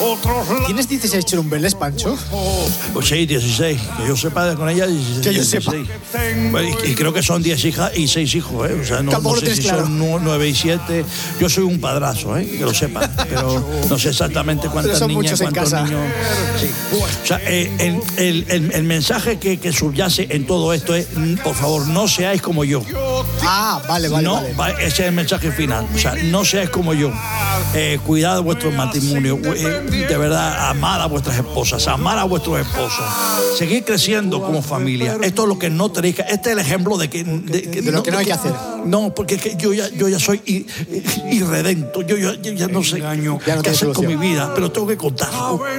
¿Tienes 16 churumbeles, Pancho? Pues sí, 16. Que yo sepa con ella, 16. Que yo sepa. Bueno, y creo que son 10 hijas y 6 hijos, ¿eh? O sea, no sé si son 9 y 7. Yo soy un padrazo, ¿eh? Que lo sepan. Pero no sé exactamente cuántas niñas, cuántos niños. Sí. O sea, el mensaje que subyace en todo esto es, por favor, no seáis como yo. Ah, vale. Ese es el mensaje final. O sea, no seáis como yo. Cuidad de vuestro matrimonio. De verdad, amad a vuestras esposas, amad a vuestros esposos. Seguid creciendo como familia. Esto es lo que no tenéis que... Este es el ejemplo de lo que no hay que hacer. No, porque es que yo ya soy irredento. Yo ya no sé qué hacer con mi vida, pero tengo que contar.